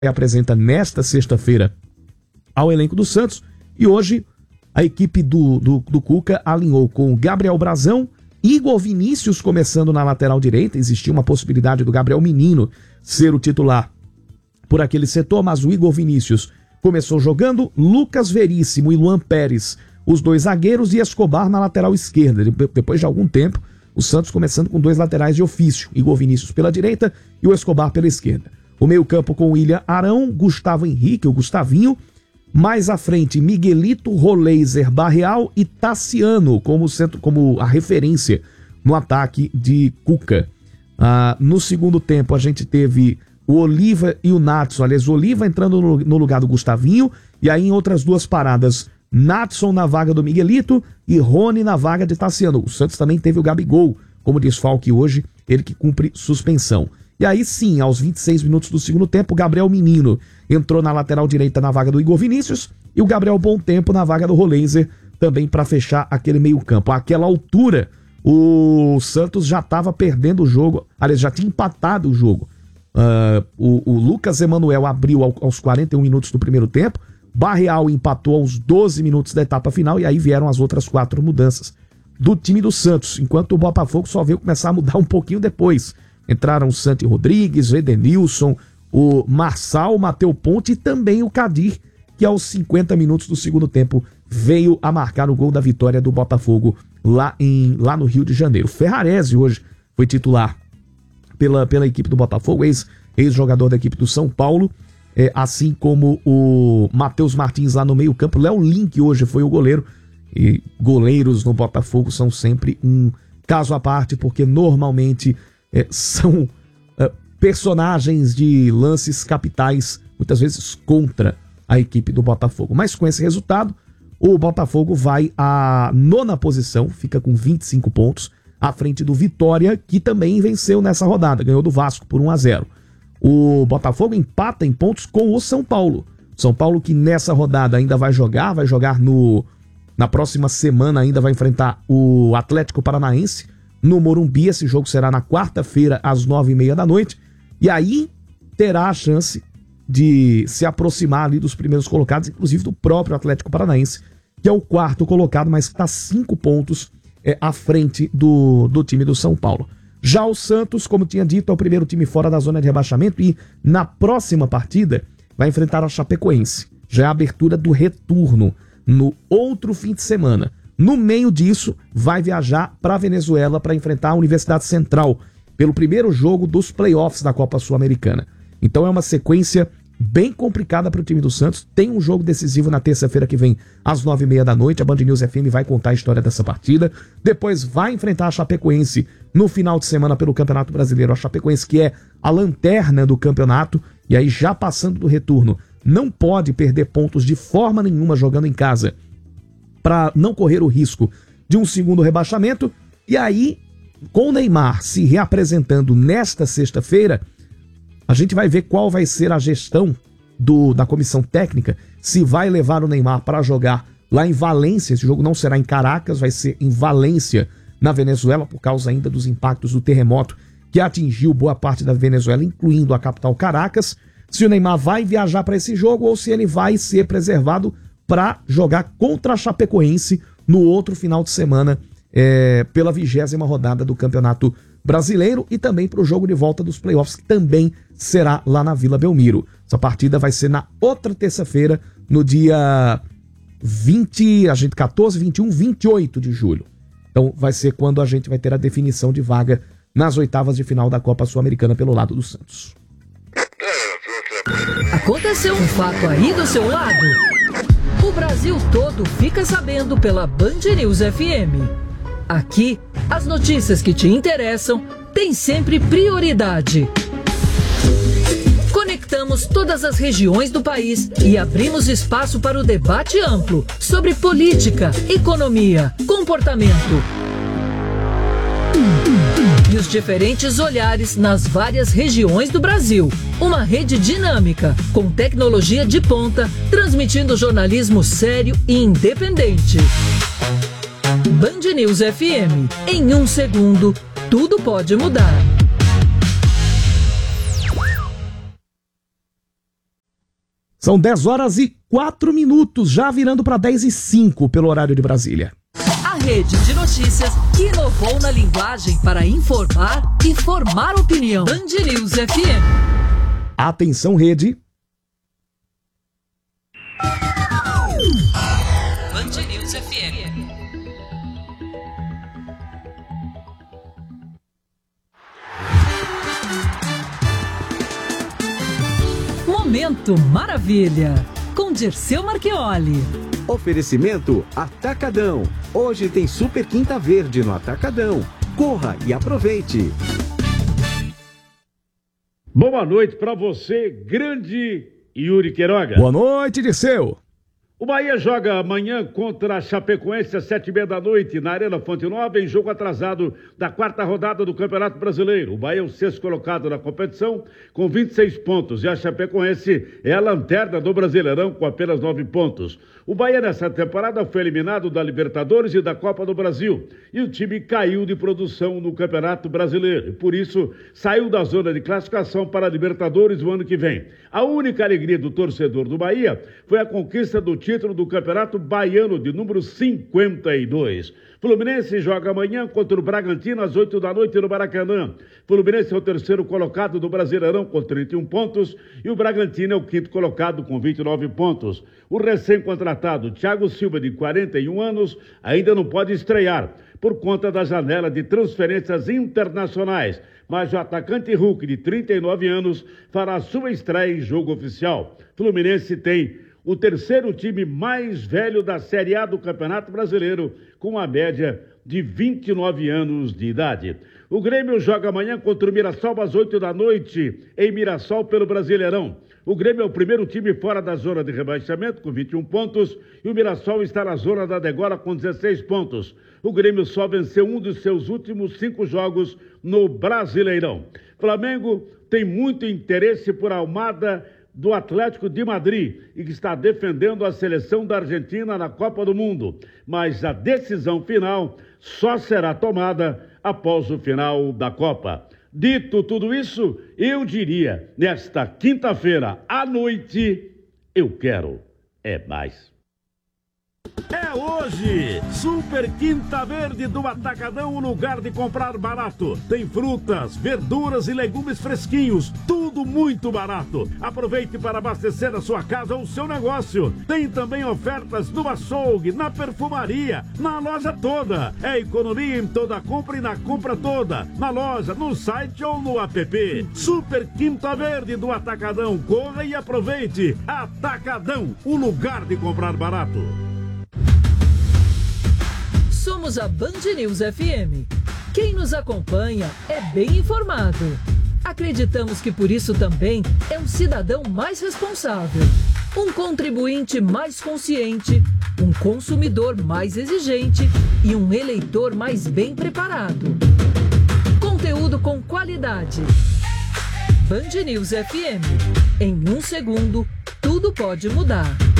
apresenta nesta sexta-feira ao elenco do Santos. E hoje a equipe do Cuca alinhou com Gabriel Brazão, Igor Vinícius começando na lateral direita. Existia uma possibilidade do Gabriel Menino ser o titular por aquele setor, mas o Igor Vinícius começou jogando, Lucas Veríssimo e Luan Pérez, os dois zagueiros, e Escobar na lateral esquerda. Depois de algum tempo, o Santos começando com dois laterais de ofício, Igor Vinícius pela direita e o Escobar pela esquerda. O meio-campo com William Arão, Gustavo Henrique, o Gustavinho. Mais à frente, Miguelito, Roleiser, Barreal e Tassiano como a referência no ataque de Cuca. No segundo tempo, a gente teve o Oliva e o Natson. Aliás, o Oliva entrando no lugar do Gustavinho. E aí, em outras duas paradas, Natson na vaga do Miguelito e Rony na vaga de Tassiano. O Santos também teve o Gabigol como desfalque hoje, ele que cumpre suspensão. E aí sim, aos 26 minutos do segundo tempo, o Gabriel Menino entrou na lateral direita na vaga do Igor Vinícius e o Gabriel Bom Tempo na vaga do Roleiser, também para fechar aquele meio campo. Àquela altura, o Santos já estava perdendo o jogo, aliás, já tinha empatado o jogo. O Lucas Emanuel abriu aos 41 minutos do primeiro tempo, Barreal empatou aos 12 minutos da etapa final e aí vieram as outras 4 mudanças do time do Santos, enquanto o Botafogo só veio começar a mudar um pouquinho depois. Entraram o Santi Rodrigues, o Edenilson, o Marçal, o Mateu Ponte e também o Kadir, que aos 50 minutos do segundo tempo veio a marcar o gol da vitória do Botafogo lá no Rio de Janeiro. Ferrarese hoje foi titular pela equipe do Botafogo, ex-jogador da equipe do São Paulo, assim como o Matheus Martins lá no meio campo. Léo Link hoje foi o goleiro, e goleiros no Botafogo são sempre um caso à parte, porque normalmente são personagens de lances capitais, muitas vezes contra a equipe do Botafogo. Mas com esse resultado, o Botafogo vai à 9ª posição, fica com 25 pontos, à frente do Vitória, que também venceu nessa rodada, ganhou do Vasco por 1-0. O Botafogo empata em pontos com o São Paulo. São Paulo que nessa rodada ainda vai jogar na próxima semana, ainda vai enfrentar o Atlético Paranaense no Morumbi. Esse jogo será na quarta-feira, às 9h30 da noite. E aí terá a chance de se aproximar ali dos primeiros colocados, inclusive do próprio Atlético Paranaense, que é o 4º colocado, mas que está 5 pontos à frente do time do São Paulo. Já o Santos, como tinha dito, é o primeiro time fora da zona de rebaixamento e na próxima partida vai enfrentar a Chapecoense. Já é a abertura do retorno no outro fim de semana. No meio disso, vai viajar para a Venezuela para enfrentar a Universidade Central pelo primeiro jogo dos playoffs da Copa Sul-Americana. Então é uma sequência bem complicada para o time do Santos. Tem um jogo decisivo na terça-feira que vem, às 9h30 da noite. A Band News FM vai contar a história dessa partida. Depois vai enfrentar a Chapecoense no final de semana pelo Campeonato Brasileiro. A Chapecoense, que é a lanterna do campeonato, e aí já passando do retorno, não pode perder pontos de forma nenhuma jogando em casa, para não correr o risco de um segundo rebaixamento. E aí, com o Neymar se reapresentando nesta sexta-feira, a gente vai ver qual vai ser a gestão da comissão técnica, se vai levar o Neymar para jogar lá em Valência. Esse jogo não será em Caracas, vai ser em Valência, na Venezuela, por causa ainda dos impactos do terremoto que atingiu boa parte da Venezuela, incluindo a capital Caracas. Se o Neymar vai viajar para esse jogo ou se ele vai ser preservado para jogar contra a Chapecoense no outro final de semana, pela 20ª rodada do Campeonato Brasileiro, e também para o jogo de volta dos playoffs, que também será lá na Vila Belmiro. Essa partida vai ser na outra terça-feira, no dia 14, 21, 28 de julho. Então vai ser quando a gente vai ter a definição de vaga nas oitavas de final da Copa Sul-Americana pelo lado do Santos. Aconteceu um fato aí do seu lado? O Brasil todo fica sabendo pela Band News FM. Aqui, as notícias que te interessam têm sempre prioridade. Conectamos todas as regiões do país e abrimos espaço para o debate amplo sobre política, economia, comportamento e os diferentes olhares nas várias regiões do Brasil. Uma rede dinâmica, com tecnologia de ponta, transmitindo jornalismo sério e independente. Band News FM. Em 1 segundo, tudo pode mudar. São 10h04, já virando para 10h05 pelo horário de Brasília. A rede de notícias que inovou na linguagem para informar e formar opinião. Band News FM. Atenção, rede. Band News FM. Momento Maravilha, com Dirceu Marchioli. Oferecimento Atacadão. Hoje tem Super Quinta Verde no Atacadão. Corra e aproveite. Boa noite para você, grande Yuri Queiroga. Boa noite, Dirceu. O Bahia joga amanhã contra a Chapecoense às 19h30 na Arena Fonte Nova, em jogo atrasado da 4ª rodada do Campeonato Brasileiro. O Bahia é o 6º colocado na competição com 26 pontos e a Chapecoense é a lanterna do Brasileirão com apenas 9 pontos. O Bahia nessa temporada foi eliminado da Libertadores e da Copa do Brasil e o time caiu de produção no Campeonato Brasileiro e por isso saiu da zona de classificação para a Libertadores o ano que vem. A única alegria do torcedor do Bahia foi a conquista do título do Campeonato Baiano de número 52. Fluminense joga amanhã contra o Bragantino às 20h no Maracanã. Fluminense é o 3º colocado do Brasileirão com 31 pontos e o Bragantino é o 5º colocado com 29 pontos. O recém-contratado Thiago Silva, de 41 anos, ainda não pode estrear por conta da janela de transferências internacionais, mas o atacante Hulk, de 39 anos, fará sua estreia em jogo oficial. Fluminense tem o 3º time mais velho da Série A do Campeonato Brasileiro, com uma média de 29 anos de idade. O Grêmio joga amanhã contra o Mirassol às 20h em Mirassol pelo Brasileirão. O Grêmio é o 1º time fora da zona de rebaixamento, com 21 pontos, e o Mirassol está na zona da degola com 16 pontos. O Grêmio só venceu um dos seus últimos 5 jogos no Brasileirão. Flamengo tem muito interesse por Almada, do Atlético de Madrid, e que está defendendo a seleção da Argentina na Copa do Mundo. Mas a decisão final só será tomada após o final da Copa. Dito tudo isso, eu diria, nesta quinta-feira à noite, eu quero mais. É hoje, Super Quinta Verde do Atacadão, o lugar de comprar barato. Tem frutas, verduras e legumes fresquinhos, tudo muito barato. Aproveite para abastecer a sua casa ou o seu negócio. Tem também ofertas no açougue, na perfumaria, na loja toda. É economia em toda a compra e na compra toda, na loja, no site ou no app. Super Quinta Verde do Atacadão, corra e aproveite. Atacadão, o lugar de comprar barato. Somos a Band News FM. Quem nos acompanha é bem informado. Acreditamos que por isso também é um cidadão mais responsável, um contribuinte mais consciente, um consumidor mais exigente e um eleitor mais bem preparado. Conteúdo com qualidade. Band News FM. Em 1 segundo, tudo pode mudar.